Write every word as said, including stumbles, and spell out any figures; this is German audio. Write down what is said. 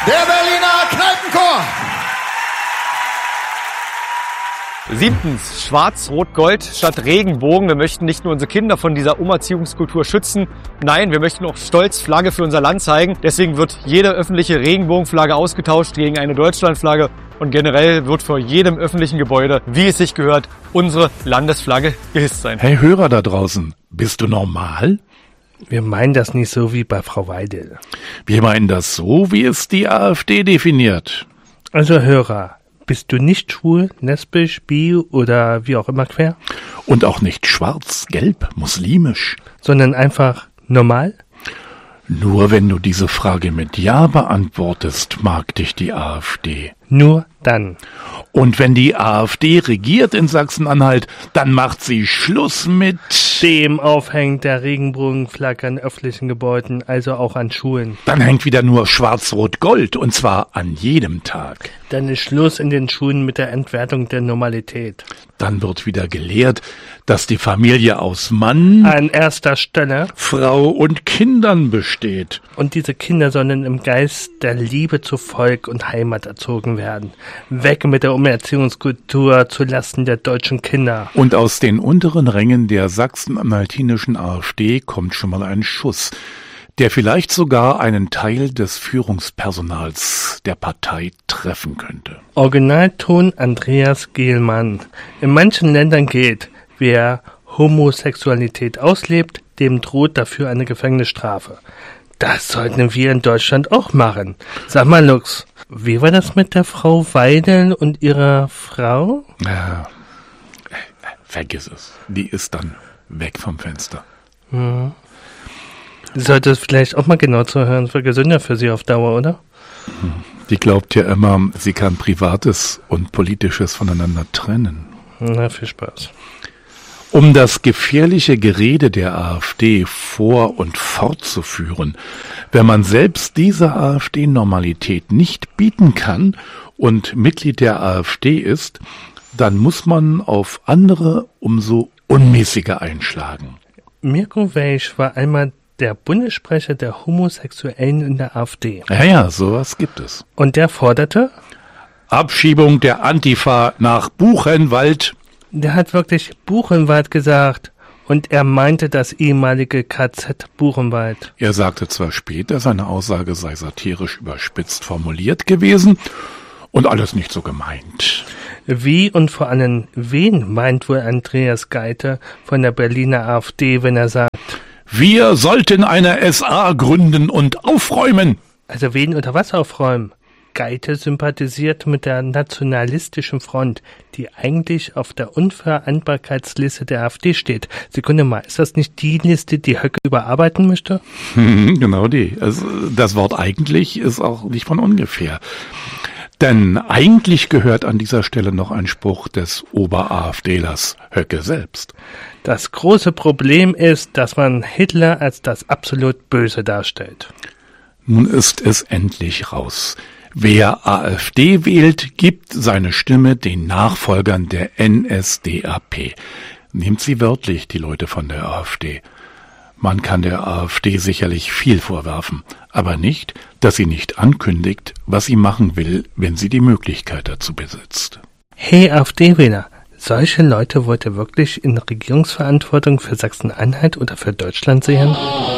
Der Berliner Kneipenchor. Siebtens, Schwarz-Rot-Gold statt Regenbogen. Wir möchten nicht nur unsere Kinder von dieser Umerziehungskultur schützen. Nein, wir möchten auch stolz Flagge für unser Land zeigen. Deswegen wird jede öffentliche Regenbogenflagge ausgetauscht gegen eine Deutschlandflagge. Und generell wird vor jedem öffentlichen Gebäude, wie es sich gehört, unsere Landesflagge gehisst sein. Hey Hörer da draußen, bist du normal? Wir meinen das nicht so wie bei Frau Weidel. Wir meinen das so, wie es die AfD definiert. Also Hörer, bist du nicht schwul, lesbisch, bi oder wie auch immer quer? Und auch nicht schwarz, gelb, muslimisch. Sondern einfach normal? Nur wenn du diese Frage mit Ja beantwortest, mag dich die AfD. Nur dann. Und wenn die AfD regiert in Sachsen-Anhalt, dann macht sie Schluss mit dem Aufhängen der Regenbogenflagge an öffentlichen Gebäuden, also auch an Schulen. Dann hängt wieder nur Schwarz-Rot-Gold, und zwar an jedem Tag. Dann ist Schluss in den Schulen mit der Entwertung der Normalität. Dann wird wieder gelehrt, dass die Familie aus Mann, an erster Stelle, Frau und Kindern besteht. Und diese Kinder sollen im Geist der Liebe zu Volk und Heimat erzogen werden. Weg mit der Umerziehungskultur zulasten der deutschen Kinder. Und aus den unteren Rängen der sachsen-anhaltinischen AfD kommt schon mal ein Schuss, der vielleicht sogar einen Teil des Führungspersonals der Partei treffen könnte. Originalton Andreas Gehlmann. In manchen Ländern gilt, wer Homosexualität auslebt, dem droht dafür eine Gefängnisstrafe. Das sollten wir in Deutschland auch machen. Sag mal, Lux, wie war das mit der Frau Weidel und ihrer Frau? Ja, vergiss es. Die ist dann weg vom Fenster. Hm. Du solltest vielleicht auch mal genau zuhören. Es wäre gesünder für sie auf Dauer, oder? Die glaubt ja immer, sie kann Privates und Politisches voneinander trennen. Na, viel Spaß. Um das gefährliche Gerede der AfD vor- und fortzuführen, wenn man selbst dieser AfD-Normalität nicht bieten kann und Mitglied der AfD ist, dann muss man auf andere umso unmäßiger einschlagen. Mirko Weisch war einmal der Bundessprecher der Homosexuellen in der AfD. Ja, ja, sowas gibt es. Und der forderte? Abschiebung der Antifa nach Buchenwald. Der hat wirklich Buchenwald gesagt. Und er meinte das ehemalige K Z Buchenwald. Er sagte zwar später, seine Aussage sei satirisch überspitzt formuliert gewesen und alles nicht so gemeint. Wie und vor allem wen meint wohl Andreas Geite von der Berliner AfD, wenn er sagt: Wir sollten eine S A gründen und aufräumen. Also wen oder was aufräumen? Geite sympathisiert mit der nationalistischen Front, die eigentlich auf der Unvereinbarkeitsliste der AfD steht. Sekunde mal, ist das nicht die Liste, die Höcke überarbeiten möchte? Hm, genau die. Also das Wort eigentlich ist auch nicht von ungefähr. Denn eigentlich gehört an dieser Stelle noch ein Spruch des Ober-AfDlers Höcke selbst. Das große Problem ist, dass man Hitler als das absolut Böse darstellt. Nun ist es endlich raus. Wer AfD wählt, gibt seine Stimme den Nachfolgern der N S D A P. Nehmt sie wörtlich, die Leute von der AfD. Man kann der AfD sicherlich viel vorwerfen, aber nicht, dass sie nicht ankündigt, was sie machen will, wenn sie die Möglichkeit dazu besitzt. Hey AfD-Wähler, solche Leute wollt ihr wirklich in Regierungsverantwortung für Sachsen-Anhalt oder für Deutschland sehen?